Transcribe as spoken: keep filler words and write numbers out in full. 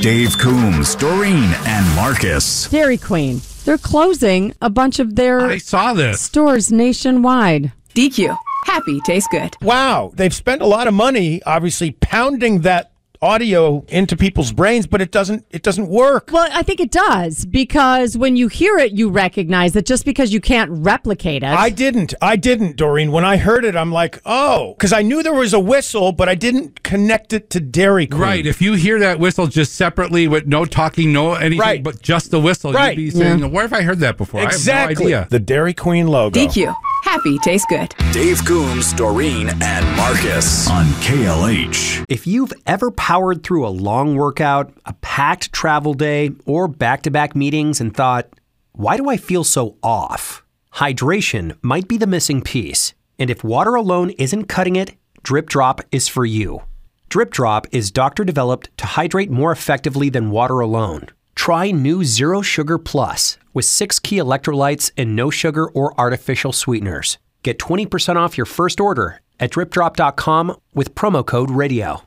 Dave Coombs, Doreen, and Marcus. Dairy Queen. They're closing a bunch of their I saw this. stores nationwide. D Q. Happy tastes good. Wow. They've spent a lot of money, obviously, pounding that audio into people's brains, but it doesn't it doesn't work. Well, I think it does, because when you hear it, you recognize it, just because you can't replicate it. I didn't. I didn't, Doreen. When I heard it, I'm like, oh, because I knew there was a whistle, but I didn't connect it to Dairy Queen. Right. If you hear that whistle just separately with no talking, no anything, Right. but just the whistle, Right. you'd be saying, Yeah. where have I heard that before? Exactly. I have no idea. The Dairy Queen logo. D Q. Happy tastes good. Dave Coombs, Doreen, and Marcus on K L H. If you've ever powered through a long workout, a packed travel day, or back-to-back meetings and thought, why do I feel so off? Hydration might be the missing piece. And if water alone isn't cutting it, Drip Drop is for you. Drip Drop is doctor-developed to hydrate more effectively than water alone. Try new Zero Sugar Plus with six key electrolytes and no sugar or artificial sweeteners. Get twenty percent off your first order at drip drop dot com with promo code radio.